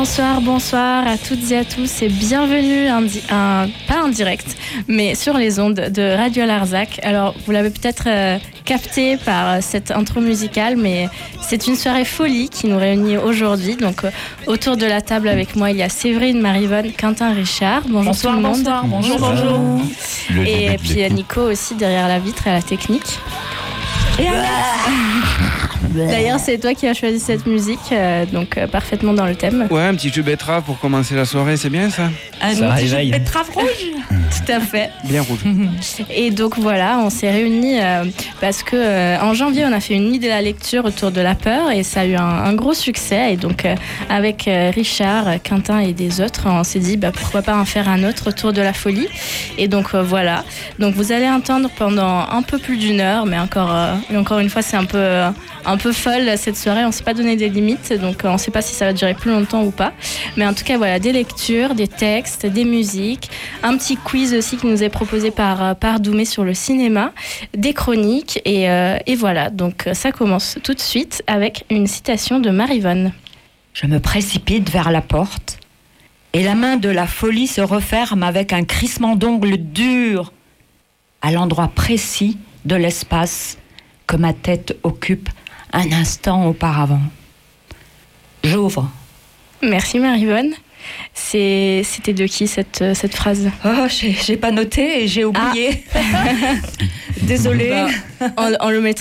Bonsoir à toutes et à tous et bienvenue, pas en direct, mais sur les ondes de Radio Larzac. Alors, vous l'avez peut-être capté par cette intro musicale, mais c'est une soirée folie qui nous réunit aujourd'hui. Donc, autour de la table avec moi, il y a Séverine, Maryvonne, Quentin, Richard. Bonjour tout le monde. Bonjour. Et puis Nico aussi derrière la vitre à la technique. Et d'ailleurs, c'est toi qui as choisi cette musique, donc parfaitement dans le thème. Ouais, un petit jus betterave pour commencer la soirée, c'est bien ça? Un petit jus betterave rouge. Tout à fait. Bien rouge. Et donc voilà, on s'est réunis parce que en janvier, on a fait une nuit de la lecture autour de la peur et ça a eu un gros succès. Et donc avec Richard, Quentin et des autres, on s'est dit pourquoi pas en faire un autre autour de la folie. Et donc voilà. Donc vous allez entendre pendant un peu plus d'une heure, mais encore une fois, c'est un peu folle cette soirée. On ne s'est pas donné des limites, donc on ne sait pas si ça va durer plus longtemps ou pas. Mais en tout cas, voilà, des lectures, des textes, des musiques, un petit quiz aussi qui nous est proposé par Doumé sur le cinéma, des chroniques et voilà. Donc ça commence tout de suite avec une citation de Maryvonne. Je me précipite vers la porte et la main de la folie se referme avec un crissement d'ongles durs à l'endroit précis de l'espace que ma tête occupe un instant auparavant. J'ouvre. Merci Maryvonne. C'était de qui cette phrase? Oh, j'ai pas noté et j'ai oublié. Désolée. On le mettra